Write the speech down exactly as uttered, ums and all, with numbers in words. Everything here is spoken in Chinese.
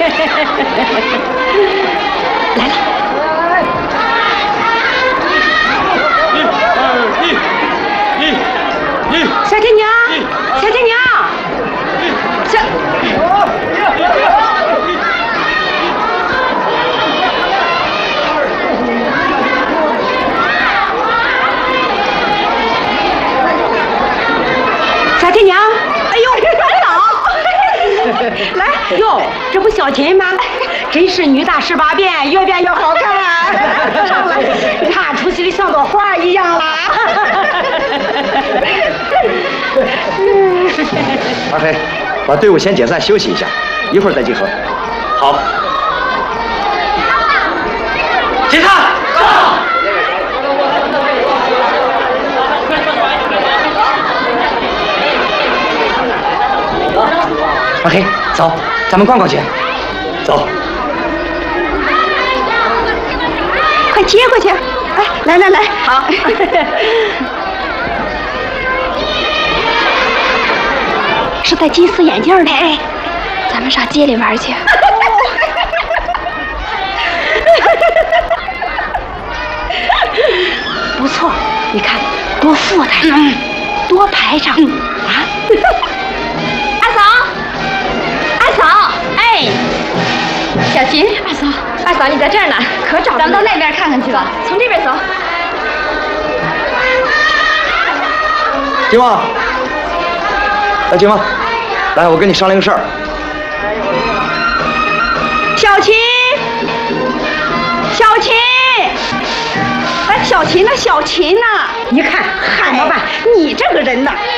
来了。 一、二、一、一、一。 小天娘，小天娘，小。小天娘，哎呦，老，来哟，这不小琴吗？真是女大十八变，越变越好看。上来，看出戏的像朵花一样啦。 二黑，把队伍先解散，休息一下，一会儿再集合。 好。解散。上。 二黑，走，咱们逛逛去。走。 快接过去！哎，来来来，好。是戴金丝眼镜的，哎，咱们上街里玩去。不错，你看多富态，嗯、多排场、嗯、啊！二嫂，二嫂，哎，小琴，二嫂，二嫂你在这儿呢，可找不着。咱们到那边看看去吧，从这边走。 金旺，来，金旺，来，我跟你商量个事儿。 小琴，小琴。哎，小琴呐，小琴呐，你看怎么办？你这个人呐，